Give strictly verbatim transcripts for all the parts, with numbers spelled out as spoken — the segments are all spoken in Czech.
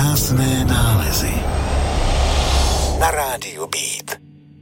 Krásné nálezy na rádiu Beat.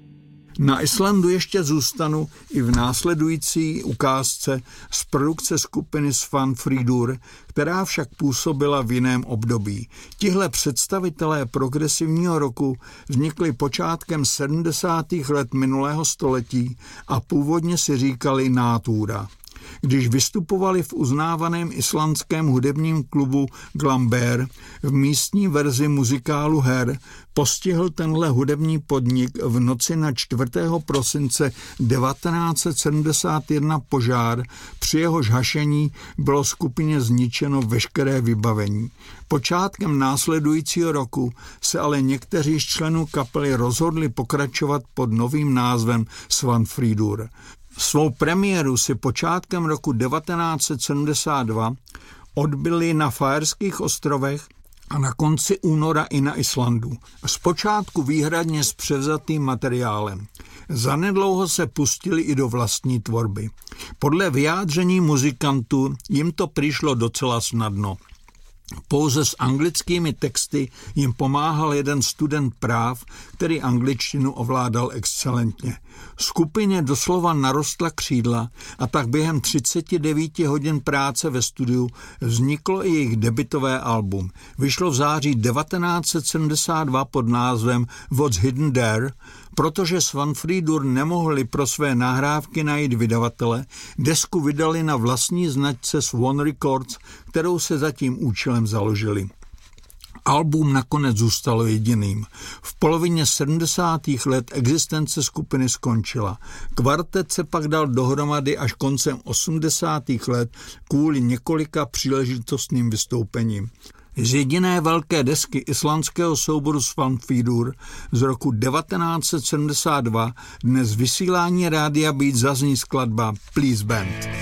Na Islandu ještě zůstanu i v následující ukázce z produkce skupiny Svanfríður, která však působila v jiném období. Tihle představitelé progresivního roku vznikli počátkem sedmdesátých let minulého století a původně si říkali Nátura. Když vystupovali v uznávaném islandském hudebním klubu Glamber v místní verzi muzikálu Her, postihl tenhle hudební podnik v noci na čtvrtého prosince devatenáct set sedmdesát jedna požár, při jehož hašení bylo skupině zničeno veškeré vybavení. Počátkem následujícího roku se ale někteří z členů kapely rozhodli pokračovat pod novým názvem Svanfríður. Svou premiéru si počátkem roku devatenáct set sedmdesát dva odbyli na Faerských ostrovech a na konci února i na Islandu. Zpočátku výhradně s převzatým materiálem. Zanedlouho se pustili i do vlastní tvorby. Podle vyjádření muzikantů jim to přišlo docela snadno. Pouze s anglickými texty jim pomáhal jeden student práv, který angličtinu ovládal excelentně. Skupině doslova narostla křídla a tak během třicet devět hodin práce ve studiu vzniklo i jejich debutové album. Vyšlo v září devatenáct set sedmdesát dva pod názvem What's Hidden There. Protože Svanfríður nemohli pro své nahrávky najít vydavatele, desku vydali na vlastní značce Swan Records, kterou se za tím účelem založili. Album nakonec zůstalo jediným. V polovině sedmdesátých let existence skupiny skončila. Kvartet se pak dal dohromady až koncem osmdesátých let kvůli několika příležitostným vystoupením. Z jediné velké desky islandského souboru Svanfríður z roku devatenáct set sedmdesát dva dnes vysílání rádia Beat zazní skladba Please Band.